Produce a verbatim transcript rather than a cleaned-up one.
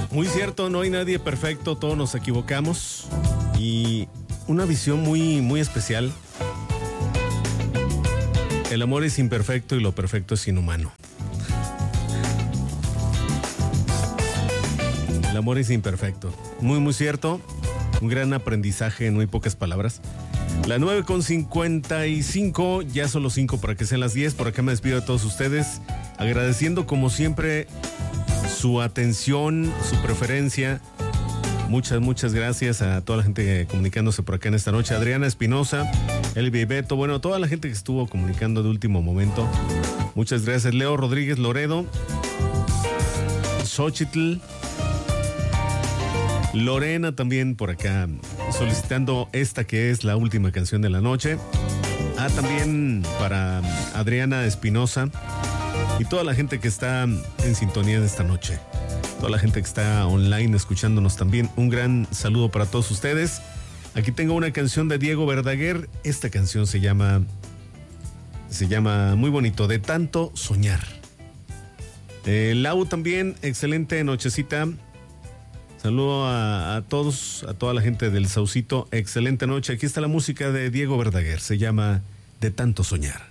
Muy cierto, no hay nadie perfecto, todos nos equivocamos. Y una visión muy, muy especial. El amor es imperfecto y lo perfecto es inhumano. El amor es imperfecto. Muy, muy cierto. Un gran aprendizaje en muy pocas palabras. La nueve con cincuenta y cinco, ya son los cinco para que sean las diez. Por acá me despido de todos ustedes, agradeciendo como siempre su atención, su preferencia. Muchas, muchas gracias a toda la gente comunicándose por acá en esta noche. Adriana Espinosa, Elvi Beto, bueno, toda la gente que estuvo comunicando de último momento. Muchas gracias. Leo Rodríguez Loredo, Xochitl, Lorena también por acá solicitando esta que es la última canción de la noche. Ah, también para Adriana Espinosa y toda la gente que está en sintonía de esta noche. Toda la gente que está online escuchándonos también. Un gran saludo para todos ustedes. Aquí tengo una canción de Diego Verdaguer. Esta canción se llama, se llama muy bonito, De Tanto Soñar. Eh, Lau también, excelente nochecita. Saludo a, a todos, a toda la gente del Saucito. Excelente noche. Aquí está la música de Diego Verdaguer. Se llama De Tanto Soñar.